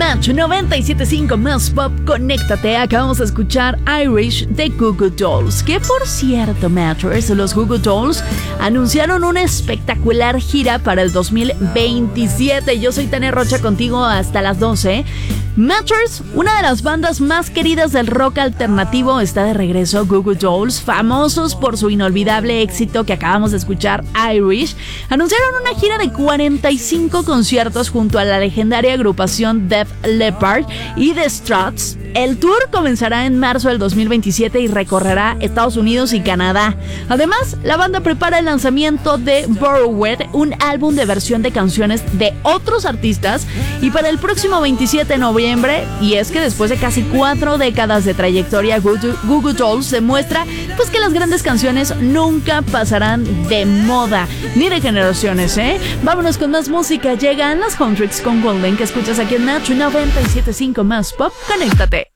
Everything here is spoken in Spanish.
Nacho 97.5 más pop, conéctate. Acabamos de escuchar Irish de Goo Goo Dolls. Que por cierto, Matchers, los Goo Goo Dolls anunciaron una espectacular gira para el 2027. Yo soy Tania Rocha contigo hasta las 12. Matchers, una de las bandas más queridas del rock alternativo, está de regreso. Goo Goo Dolls, famosos por su inolvidable éxito que acabamos de escuchar, Irish, anunciaron una gira de 45 conciertos junto a la legendaria agrupación Def Leppard y The Struts. El tour comenzará en marzo del 2027 y recorrerá Estados Unidos y Canadá. Además, la banda prepara el lanzamiento de Borrowed, un álbum de versión de canciones de otros artistas, y para el próximo 27 de noviembre, y es que después de casi 4 décadas de trayectoria, Goo Goo Dolls demuestra pues que las grandes canciones nunca pasarán de moda, ni de generaciones, ¿eh? Vámonos con más música. Llegan las Huntrix con Golden, que escuchas aquí en Nacho 97.5 más pop. Conéctate.